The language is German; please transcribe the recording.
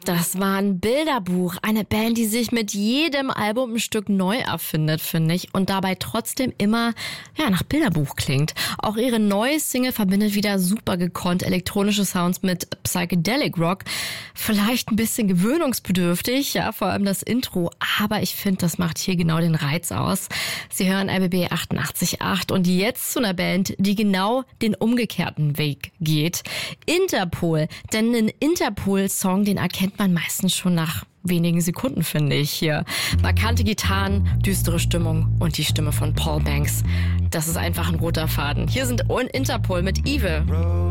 Das war ein Bilderbuch, eine Band, die sich mit jedem Album ein Stück neu erfindet, finde ich, und dabei trotzdem immer nach Bilderbuch klingt. Auch ihre neue Single verbindet wieder super gekonnt elektronische Sounds mit Psychedelic Rock. Vielleicht ein bisschen gewöhnungsbedürftig, vor allem das Intro, aber ich finde, das macht hier genau den Reiz aus. Sie hören RBB 88.8 und jetzt zu einer Band, die genau den umgekehrten Weg geht. Interpol, denn einen Interpol-Song, den erkennt man meistens schon nach wenigen Sekunden, finde ich hier. Markante Gitarren, düstere Stimmung und die Stimme von Paul Banks. Das ist einfach ein roter Faden. Hier sind Interpol mit Evil.